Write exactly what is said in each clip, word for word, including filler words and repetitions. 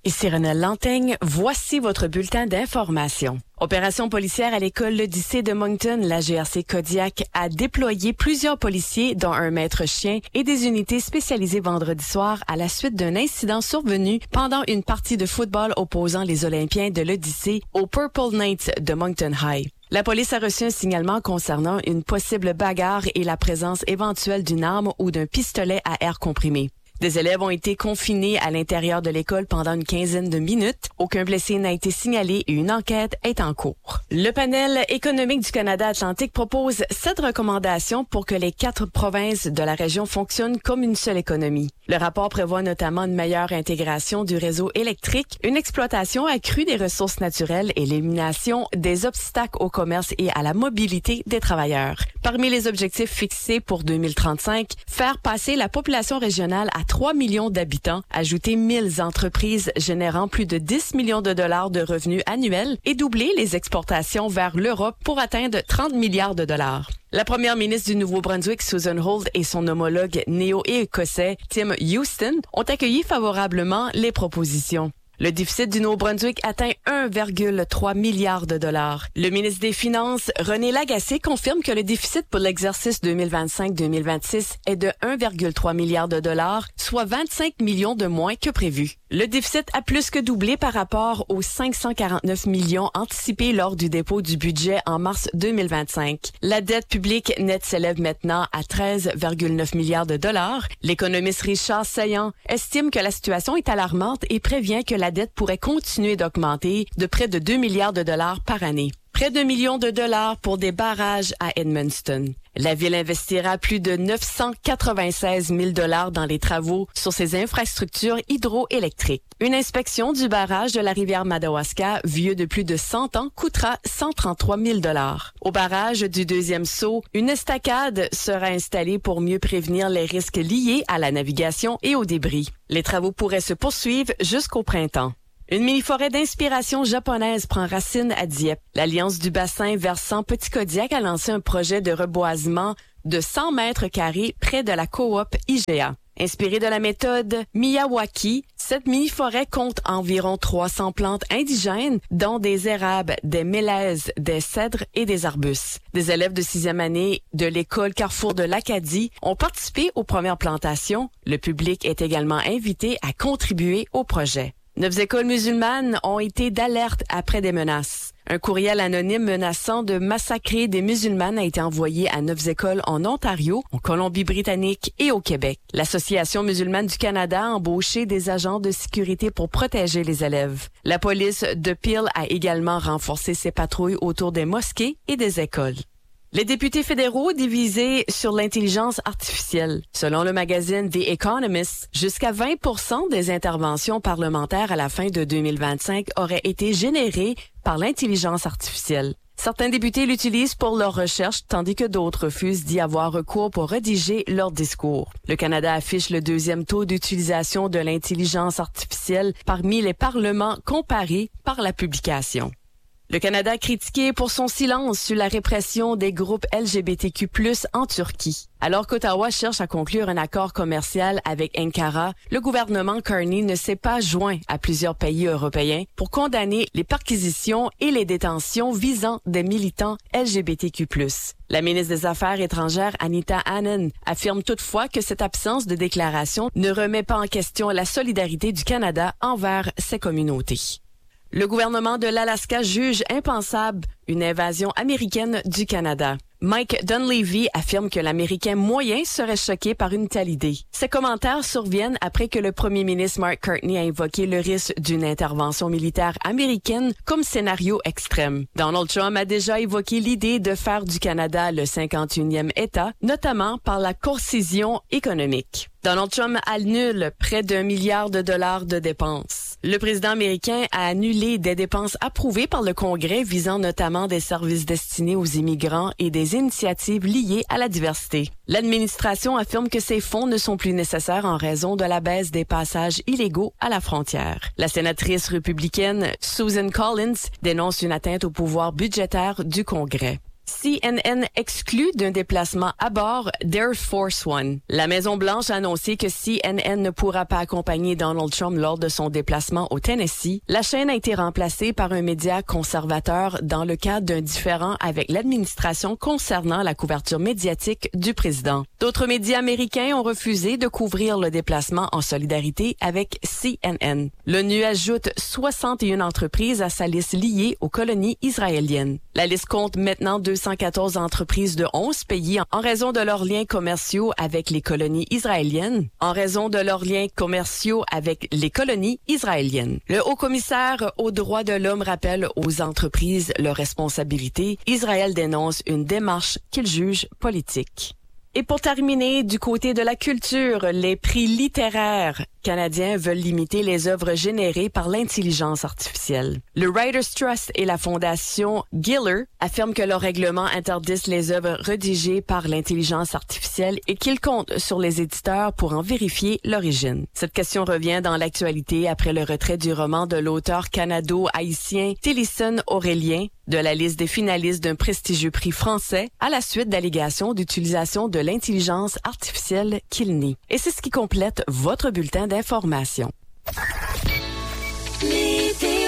Ici Renelle Lantaigne, voici votre bulletin d'information. Opération policière à l'école l'Odyssée de Moncton, la G R C Kodiak a déployé plusieurs policiers, dont un maître chien et des unités spécialisées vendredi soir à la suite d'un incident survenu pendant une partie de football opposant les Olympiens de l'Odyssée aux Purple Knights de Moncton High. La police a reçu un signalement concernant une possible bagarre et la présence éventuelle d'une arme ou d'un pistolet à air comprimé. Des élèves ont été confinés à l'intérieur de l'école pendant une quinzaine de minutes. Aucun blessé n'a été signalé et une enquête est en cours. Le panel économique du Canada Atlantique propose sept recommandations pour que les quatre provinces de la région fonctionnent comme une seule économie. Le rapport prévoit notamment une meilleure intégration du réseau électrique, une exploitation accrue des ressources naturelles et l'élimination des obstacles au commerce et à la mobilité des travailleurs. Parmi les objectifs fixés pour deux mille trente-cinq, faire passer la population régionale à trois millions d'habitants, ajouter mille entreprises générant plus de dix millions de dollars de revenus annuels et doubler les exportations vers l'Europe pour atteindre trente milliards de dollars. La première ministre du Nouveau-Brunswick, Susan Holt, et son homologue néo-écossais, Tim Houston, ont accueilli favorablement les propositions. Le déficit du Nouveau-Brunswick atteint un virgule trois milliard de dollars. Le ministre des Finances, René Lagacé, confirme que le déficit pour l'exercice deux mille vingt-cinq deux mille vingt-six est de un virgule trois milliard de dollars, soit vingt-cinq millions de moins que prévu. Le déficit a plus que doublé par rapport aux cinq cent quarante-neuf millions anticipés lors du dépôt du budget en mars deux mille vingt-cinq. La dette publique nette s'élève maintenant à treize virgule neuf milliards de dollars. L'économiste Richard Saillant estime que la situation est alarmante et prévient que la dette pourrait continuer d'augmenter de près de deux milliards de dollars par année. Près d'un million de dollars pour des barrages à Edmundston. La ville investira plus de neuf cent quatre-vingt-seize mille dollars dans les travaux sur ses infrastructures hydroélectriques. Une inspection du barrage de la rivière Madawaska, vieux de plus de cent ans, coûtera cent trente-trois mille dollars. Au barrage du deuxième saut, une estacade sera installée pour mieux prévenir les risques liés à la navigation et aux débris. Les travaux pourraient se poursuivre jusqu'au printemps. Une mini-forêt d'inspiration japonaise prend racine à Dieppe. L'Alliance du bassin versant Petit Kodiak a lancé un projet de reboisement de cent mètres carrés près de la coop I G A. Inspirée de la méthode Miyawaki, cette mini-forêt compte environ trois cents plantes indigènes, dont des érables, des mélèzes, des cèdres et des arbustes. Des élèves de sixième année de l'école Carrefour de l'Acadie ont participé aux premières plantations. Le public est également invité à contribuer au projet. Neuf écoles musulmanes ont été d'alerte après des menaces. Un courriel anonyme menaçant de massacrer des musulmanes a été envoyé à neuf écoles en Ontario, en Colombie-Britannique et au Québec. L'Association musulmane du Canada a embauché des agents de sécurité pour protéger les élèves. La police de Peel a également renforcé ses patrouilles autour des mosquées et des écoles. Les députés fédéraux divisés sur l'intelligence artificielle. Selon le magazine The Economist, jusqu'à vingt pour cent des interventions parlementaires à la fin de deux mille vingt-cinq auraient été générées par l'intelligence artificielle. Certains députés l'utilisent pour leurs recherches, tandis que d'autres refusent d'y avoir recours pour rédiger leur discours. Le Canada affiche le deuxième taux d'utilisation de l'intelligence artificielle parmi les parlements comparés par la publication. Le Canada critiqué pour son silence sur la répression des groupes L G B T Q plus, en Turquie. Alors qu'Ottawa cherche à conclure un accord commercial avec Ankara, le gouvernement Carney ne s'est pas joint à plusieurs pays européens pour condamner les perquisitions et les détentions visant des militants L G B T Q plus. La ministre des Affaires étrangères, Anita Anand, affirme toutefois que cette absence de déclaration ne remet pas en question la solidarité du Canada envers ces communautés. Le gouvernement de l'Alaska juge impensable une invasion américaine du Canada. Mike Dunleavy affirme que l'Américain moyen serait choqué par une telle idée. Ces commentaires surviennent après que le premier ministre Mark Carney a invoqué le risque d'une intervention militaire américaine comme scénario extrême. Donald Trump a déjà évoqué l'idée de faire du Canada le cinquante et unième État, notamment par la concision économique. Donald Trump annule près d'un milliard de dollars de dépenses. Le président américain a annulé des dépenses approuvées par le Congrès visant notamment des services destinés aux immigrants et des initiatives liées à la diversité. L'administration affirme que ces fonds ne sont plus nécessaires en raison de la baisse des passages illégaux à la frontière. La sénatrice républicaine Susan Collins dénonce une atteinte au pouvoir budgétaire du Congrès. C N N exclut d'un déplacement à bord d'Air Force One. La Maison-Blanche a annoncé que C N N ne pourra pas accompagner Donald Trump lors de son déplacement au Tennessee. La chaîne a été remplacée par un média conservateur dans le cadre d'un différend avec l'administration concernant la couverture médiatique du président. D'autres médias américains ont refusé de couvrir le déplacement en solidarité avec C N N. L'ONU ajoute soixante et une entreprises à sa liste liée aux colonies israéliennes. La liste compte maintenant deux cent quatorze entreprises de onze pays en raison de leurs liens commerciaux avec les colonies israéliennes, en raison de leurs liens commerciaux avec les colonies israéliennes. Le haut-commissaire aux droits de l'homme rappelle aux entreprises leurs responsabilités. Israël dénonce une démarche qu'il juge politique. Et pour terminer, du côté de la culture, les prix littéraires canadiens veulent limiter les œuvres générées par l'intelligence artificielle. Le Writers Trust et la fondation Giller affirment que leurs règlements interdisent les œuvres rédigées par l'intelligence artificielle et qu'ils comptent sur les éditeurs pour en vérifier l'origine. Cette question revient dans l'actualité après le retrait du roman de l'auteur canado-haïtien Télisson Aurélien de la liste des finalistes d'un prestigieux prix français à la suite d'allégations d'utilisation de l'intelligence artificielle qu'il nie. Et c'est ce qui complète votre bulletin d'information. Météo.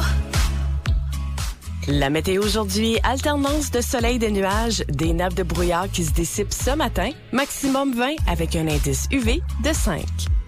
La météo aujourd'hui, alternance de soleil et de nuages, des nappes de brouillard qui se dissipent ce matin, maximum vingt avec un indice U V de cinq.